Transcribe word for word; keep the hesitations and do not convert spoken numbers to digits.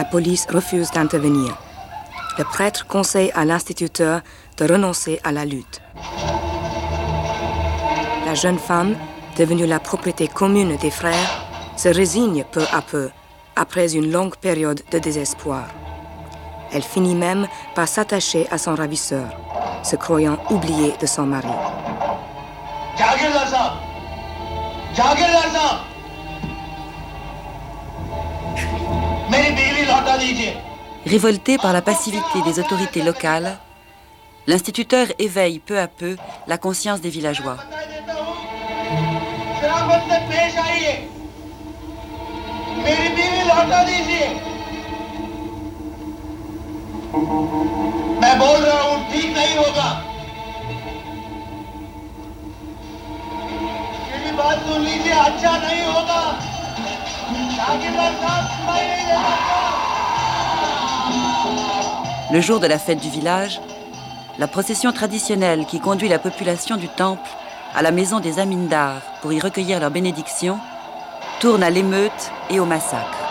La police refuse d'intervenir. Le prêtre conseille à l'instituteur de renoncer à la lutte. La jeune femme, devenue la propriété commune des frères, se résigne peu à peu, après une longue période de désespoir. Elle finit même par s'attacher à son ravisseur, se croyant oubliée de son mari. Jagirdar Sahab! Jagirdar Sahab! Meri biwi lauta dijiye. Révolté par la passivité des autorités locales, l'instituteur éveille peu à peu la conscience des villageois. Le jour de la fête du village, la procession traditionnelle qui conduit la population du temple à la maison des Amindars pour y recueillir leur bénédiction tourne à l'émeute et au massacre.